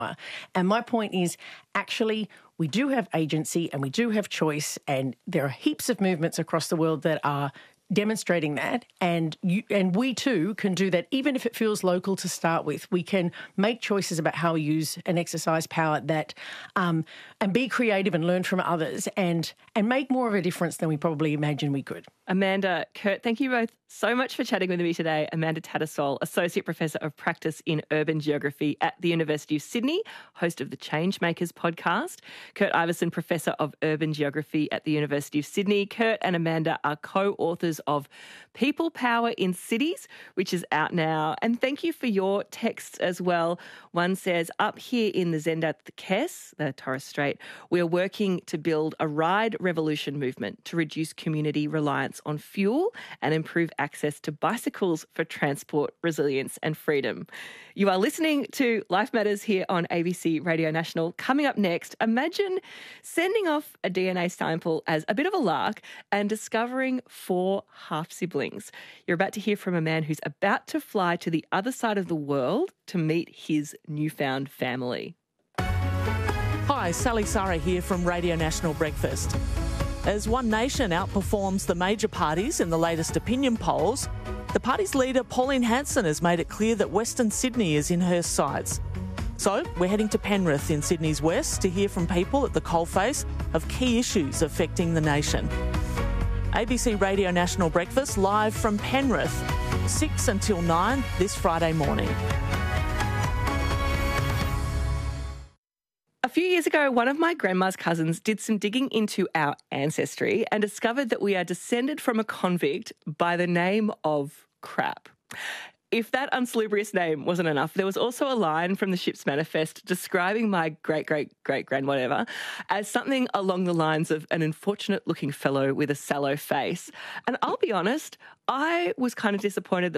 And my point is, actually, we do have agency and we do have choice, and there are heaps of movements across the world that are demonstrating that, and we too can do that, even if it feels local to start with. We can make choices about how we use and exercise power that, and be creative and learn from others, and make more of a difference than we probably imagined we could. Amanda, Kurt, thank you both so much for chatting with me today. Amanda Tattersall, Associate Professor of Practice in Urban Geography at the University of Sydney, host of the Changemakers podcast. Kurt Iveson, Professor of Urban Geography at the University of Sydney. Kurt and Amanda are co-authors of People Power in Cities, which is out now. And thank you for your texts as well. One says, up here in the Zendat Kes, the Torres Strait, we are working to build a ride revolution movement to reduce community reliance on fuel and improve access to bicycles for transport, resilience and freedom. You are listening to Life Matters here on ABC Radio National. Coming up next, imagine sending off a DNA sample as a bit of a lark and discovering 4 half-siblings. You're about to hear from a man who's about to fly to the other side of the world to meet his newfound family. Hi, Sally Sara here from Radio National Breakfast. As One Nation outperforms the major parties in the latest opinion polls, the party's leader Pauline Hanson has made it clear that Western Sydney is in her sights. So we're heading to Penrith in Sydney's west to hear from people at the coalface of key issues affecting the nation. ABC Radio National Breakfast live from Penrith, 6 until 9 this Friday morning. A few years ago, one of my grandma's cousins did some digging into our ancestry and discovered that we are descended from a convict by the name of Crap. If that unsalubrious name wasn't enough, there was also a line from the ship's manifest describing my great-great-great-grand whatever as something along the lines of an unfortunate-looking fellow with a sallow face. And I'll be honest, I was kind of disappointed that